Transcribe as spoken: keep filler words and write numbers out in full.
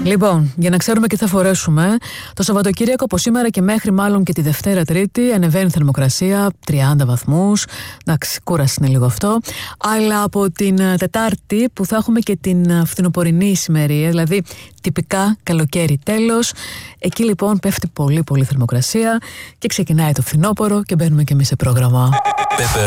Λοιπόν, για να ξέρουμε τι θα φορέσουμε, το Σαββατοκύριακο από σήμερα και μέχρι μάλλον και τη Δευτέρα Τρίτη ανεβαίνει η θερμοκρασία τριάντα βαθμούς. Εντάξει, κούραση είναι λίγο αυτό. Αλλά από την Τετάρτη που θα έχουμε και την φθινοπορεινή ησημερία, δηλαδή τυπικά καλοκαίρι τέλος, εκεί λοιπόν πέφτει πολύ πολύ θερμοκρασία και ξεκινάει το φθινόπωρο και μπαίνουμε και εμείς σε πρόγραμμα.